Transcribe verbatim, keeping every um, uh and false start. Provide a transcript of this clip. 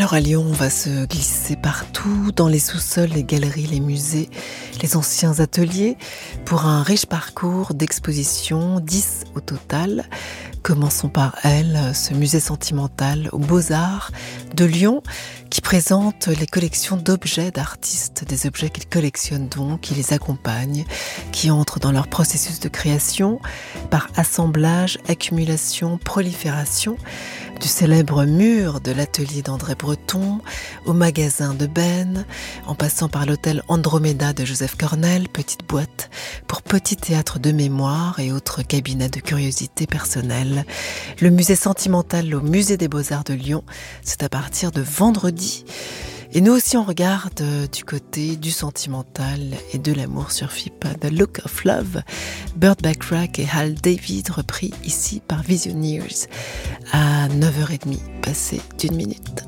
Alors à Lyon, on va se glisser partout, dans les sous-sols, les galeries, les musées, les anciens ateliers, pour un riche parcours d'expositions, dix au total. Commençons par elle, ce musée sentimental aux Beaux-Arts de Lyon, qui présente les collections d'objets d'artistes, des objets qu'ils collectionnent donc, qui les accompagnent, qui entrent dans leur processus de création par assemblage, accumulation, prolifération, du célèbre mur de l'atelier d'André Breton, au magasin de Ben, en passant par l'hôtel Andromeda de Joseph Cornell, petite boîte pour petit théâtre de mémoire et autres cabinets de curiosité personnelle. Le musée sentimental au musée des Beaux-Arts de Lyon, c'est à partir de vendredi. Et nous aussi on regarde du côté du sentimental et de l'amour sur F I P. The Look of Love, Burt Bacharach et Hal David, repris ici par Visioneers à neuf heures trente, passé d'une minute.